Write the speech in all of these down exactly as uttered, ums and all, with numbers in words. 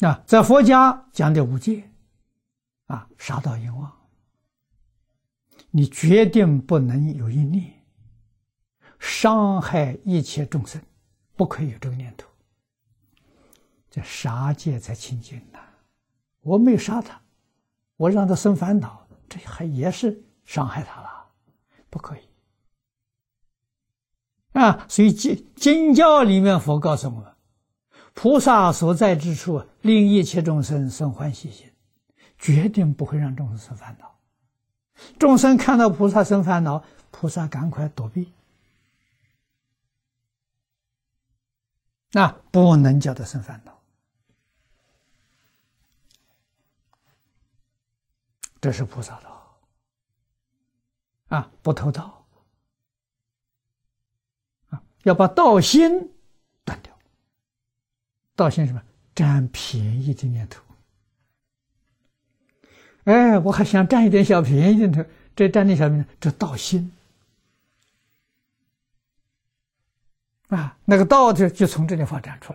啊，在佛家讲的五戒啊，杀盗淫妄，你决定不能有一念伤害一切众生，不可以有这个念头。这杀戒才清净呐！我没有杀他，我让他生烦恼，这还也是伤害他了，不可以啊！所以经经教里面佛告诉我们，菩萨所在之处，令一切众生生欢喜心，决定不会让众生生烦恼。众生看到菩萨生烦恼，菩萨赶快躲避，那不能叫他生烦恼。这是菩萨道啊，不偷盗啊，要把盗心断掉。盗心什么？占便宜的念头。哎，我还想占一点小便宜的，这占点小便宜，这盗心啊，那个盗就就从这里发展出来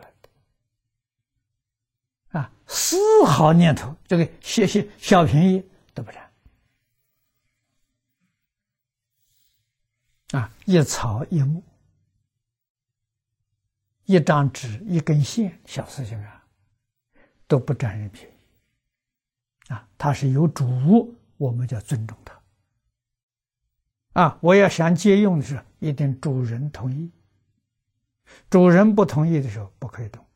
的啊，丝毫念头，这个小小小便宜都不占啊，一草一木，一张纸，一根线，小事情啊，都不占人便宜啊。他是有主，我们就要尊重他啊。我要想借用的时候，一定主人同意，主人不同意的时候，不可以动。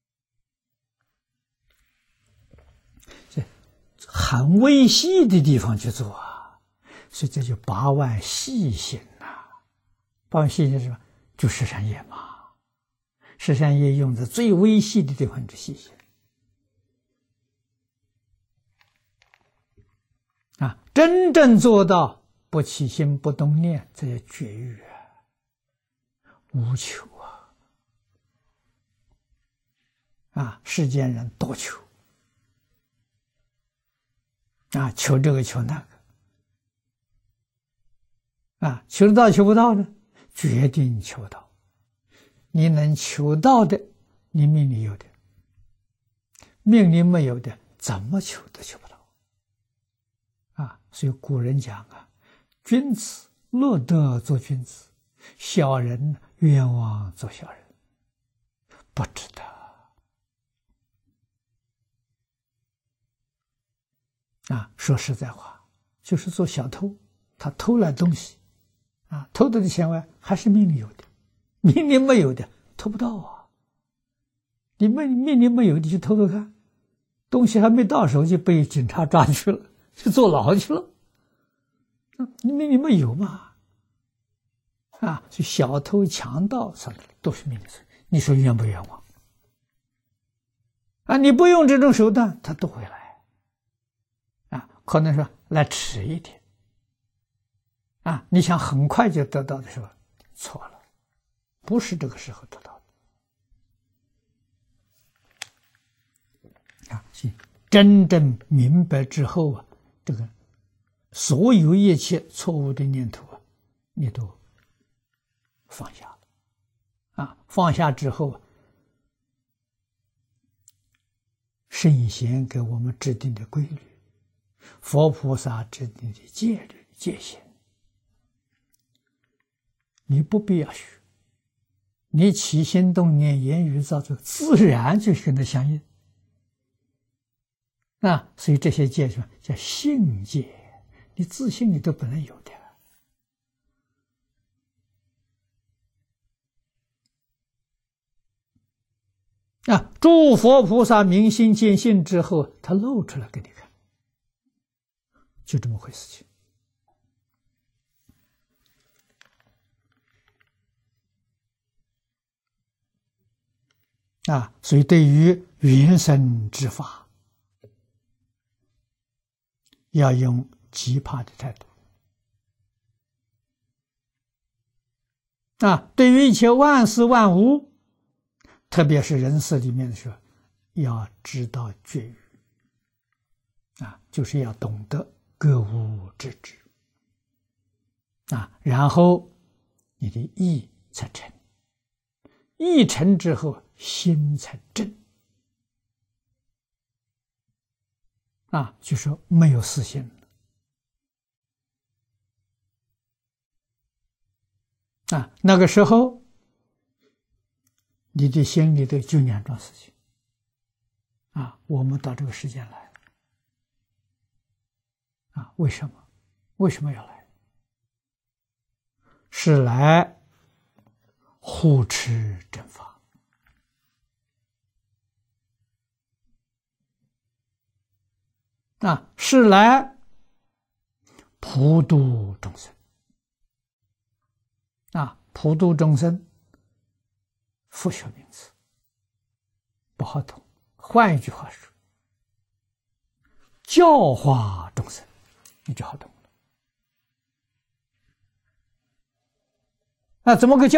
这很微细的地方去做啊，所以这就八万细心呐、啊。八万细心是什么？就十善业嘛。十善业用在最微细的地方去细心啊，真正做到不起心不动念，这些绝欲啊，无求啊！啊，世间人多求啊，求这个求那个啊，求得到求不到呢？决定求到。你能求到的，你命里有的；命里没有的，怎么求都求不到。啊，所以古人讲啊，君子乐得做君子，小人冤枉做小人，不值得。啊，说实在话，就是做小偷，他偷来东西，啊，偷的钱外还是命里有的。命里没有的偷不到啊！你命命里没有的去偷偷看，东西还没到手就被警察抓去了，去坐牢去了。你命里没有嘛？啊，就小偷强盗什么都是命里罪，你说冤不冤枉？啊，你不用这种手段，他都会来。啊，可能说来迟一点。啊，你想很快就得到的时候，错了。不是这个时候得到的啊！真正明白之后啊，这个所有一切错误的念头啊，你都放下了啊！放下之后啊，圣贤给我们制定的规律，佛菩萨制定的戒律界限，你不必要学。你起心动念、言语造作，自然就跟它相应啊！所以这些戒什么叫信戒？你自信你都本来有的啊！诸佛菩萨明心见性之后，他露出来给你看，就这么回事情。啊，所以对于原生之法，要用极怕的态度。啊，对于一切万事万物，特别是人世里面的时候，要知道觉悟。啊，就是要懂得格物致知。啊，然后你的意才成，意成之后，心才正。 啊，就说没有私心啊。那个时候，你的心里头就两桩事情啊。我们到这个世间来啊，为什么？为什么要来？是来护持正法啊，是来普度众生啊。普度众生，复学名词不好懂。换一句话说，教化众生，你就好懂了。那怎么个教？